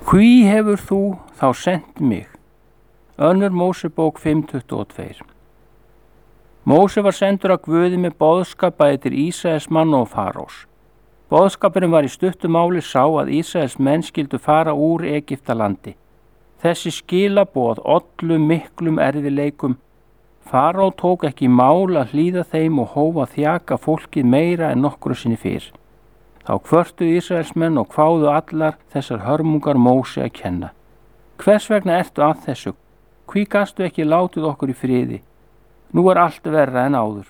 Hví hefur þú þá sent mig? Önnur Mósebók 5:22. Móse var sendur af Guði með boðskap bæði til Ísraels manna og Farós. Boðskapurinn var í stuttu máli sá að Ísraels menn skyldu fara úr Egyptalandi. Þessi skilaboð ollu miklum erfiðleikum. Faró tók ekki í mál að hlýða þeim og hóf að þjaka fólkið meira en nokkru sinni fyrr. Þá kvörtuðu Ísraelsmenn og kváðu allar þessar hörmungar Móse að kenna. Hvers vegna ertu að þessu? Hví gastu ekki látið okkur í friði? Nú er allt verra en áður.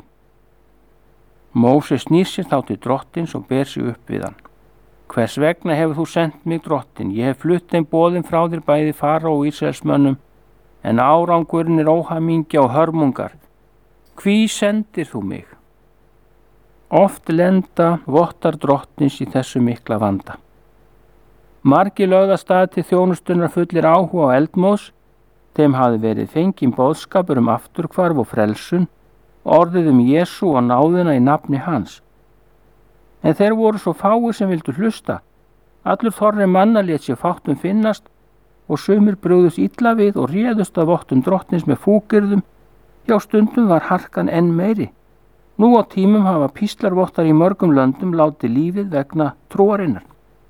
Móse snýr sér þá til drottins og ber sig upp við hann. Hvers vegna hefur þú sendt mig, drottin? Ég hef flutt þeim boðin frá þér bæði Faró og Ísraelsmönnum, en árangurinn er óhamingja og hörmungar. Hví sendir þú mig? Oft lenda vottar drottins í þessu mikla vanda. Margir lögðu af stað til þjónustunnar fullir áhuga á eldmóðs. Þeim hafði verið fenginn boðskapur afturhvarf og frelsun, orðið Jesú og náðina í nafni hans. En þeir voru svo fáir sem vildu hlusta. Allur þorri manna lét sér fátt finnast og sumir brugðust illa við og réðust af vottum drottins með fúkyrðum. Já, stundum var harkan enn meiri. Nú á tímum hafa píslarvottar í mörgum löndum látið lífið vegna trúarinnar.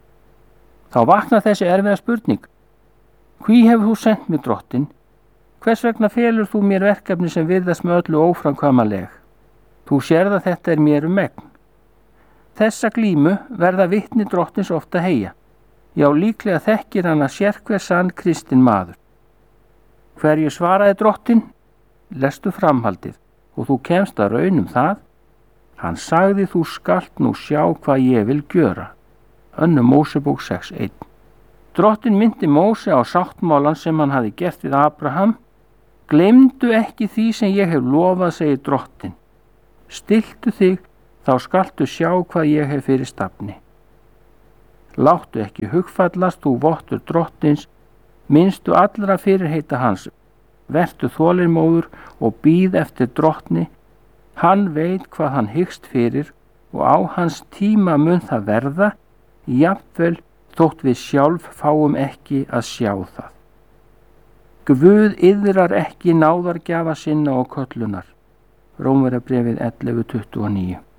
Þá vaknar þessi erfiða spurning. Hví hefur þú sendt mig, drottin? Hvers vegna felur þú mér verkefni sem virðast með öllu óframkvæmanleg? Þú sérð að þetta er mér megn. Þessa glímu verða vitni drottins ofta heyja. Já, líklega þekkir hann að sérhver sann kristinn maður. Hverju svaraði drottin? Lestu framhaldið og þú kemst að raun það. Hann sagði þú skalt nú sjá hvað ég vil gjöra. Önnur Mósebók 6:1. Drottin myndi Móse á sáttmálan sem hann hafi gert við Abraham. Gleymdu ekki því sem ég hef lofað, segir drottin. Stilltu þig, þá skaltu sjá hvað ég hef fyrir stafni. Láttu ekki hugfallast, þú vottur drottins, minnstu allra fyrirheita hans. Vertu þolinmóður og bíð eftir drottni. Hann veit hvað hann hyggst fyrir og á hans tíma mun það verða, jafnvel þótt við sjálf fáum ekki að sjá það. Guð iðrar ekki náðargjafa sinna og köllunar. Rómverjabréfið 11:29.